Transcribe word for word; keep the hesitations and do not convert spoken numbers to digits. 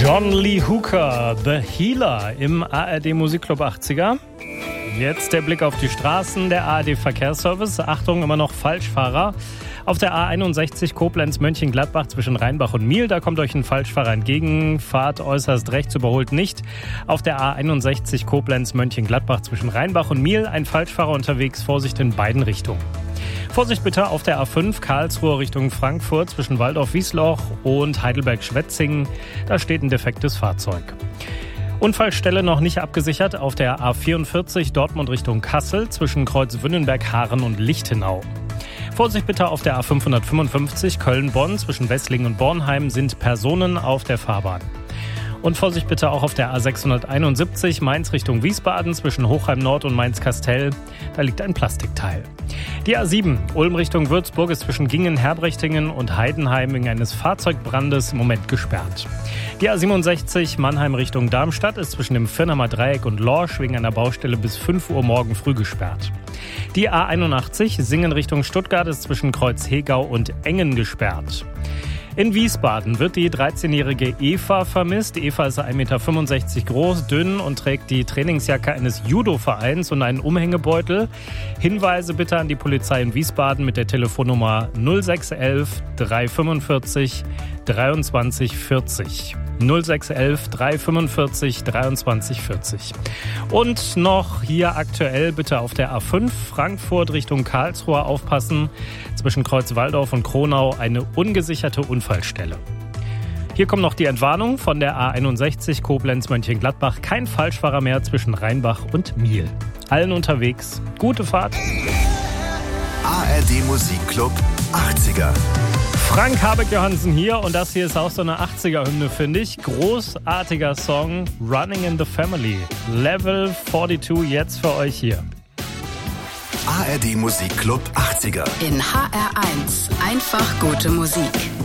John Lee Hooker, The Healer im A R D Musikclub achtziger. Jetzt der Blick auf die Straßen, der A R D Verkehrsservice. Achtung, immer noch Falschfahrer. Auf der A einundsechzig Koblenz-Mönchengladbach zwischen Rheinbach und Miel, da kommt euch ein Falschfahrer entgegen. Fahrt äußerst rechts, überholt nicht. Auf der A einundsechzig Koblenz-Mönchengladbach zwischen Rheinbach und Miel ein Falschfahrer unterwegs. Vorsicht in beiden Richtungen. Vorsicht bitte auf der A fünf Karlsruhe Richtung Frankfurt zwischen Waldorf-Wiesloch und Heidelberg-Schwetzingen. Da steht ein defektes Fahrzeug. Unfallstelle noch nicht abgesichert auf der A vierundvierzig Dortmund Richtung Kassel zwischen Kreuzwünnenberg, Haaren und Lichtenau. Vorsicht bitte auf der A fünfhundertfünfundfünfzig Köln-Bonn zwischen Wesslingen und Bornheim sind Personen auf der Fahrbahn. Und Vorsicht bitte auch auf der A sechshunderteinundsiebzig Mainz Richtung Wiesbaden zwischen Hochheim Nord und Mainz-Kastel. Da liegt ein Plastikteil. Die A sieben Ulm Richtung Würzburg ist zwischen Gingen, Herbrechtingen und Heidenheim wegen eines Fahrzeugbrandes im Moment gesperrt. Die A siebenundsechzig Mannheim Richtung Darmstadt ist zwischen dem Firnheimer Dreieck und Lorsch wegen einer Baustelle bis fünf Uhr morgen früh gesperrt. Die A einundachtzig Singen Richtung Stuttgart ist zwischen Kreuz Hegau und Engen gesperrt. In Wiesbaden wird die dreizehnjährige Eva vermisst. Eva ist ein Meter fünfundsechzig groß, dünn und trägt die Trainingsjacke eines Judo-Vereins und einen Umhängebeutel. Hinweise bitte an die Polizei in Wiesbaden mit der Telefonnummer null sechs eins eins drei fünfundvierzig dreiundzwanzig vierzig. null sechs eins eins drei fünfundvierzig dreiundzwanzig vierzig. Und noch hier aktuell bitte auf der A fünf Frankfurt Richtung Karlsruhe aufpassen. Zwischen Kreuz Walldorf und Kronau eine ungesicherte Unfallstelle. Hier kommt noch die Entwarnung von der A einundsechzig Koblenz-Mönchengladbach. Kein Falschfahrer mehr zwischen Rheinbach und Miel. Allen unterwegs. Gute Fahrt. A R D Musikclub achtziger. Frank Habeck-Johansen hier und das hier ist auch so eine achtziger-Hymne, finde ich. Großartiger Song, Running in the Family. Level zweiundvierzig jetzt für euch hier. A R D Musikclub achtziger. In H R eins. Einfach gute Musik.